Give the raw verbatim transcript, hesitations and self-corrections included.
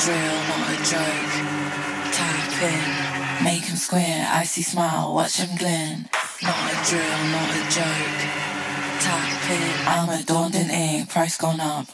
drill, not a joke. Tap in, make him square, icy smile, watch him grin. Not a drill, not a joke. Tap in, I'm a daunting egg, price gone up.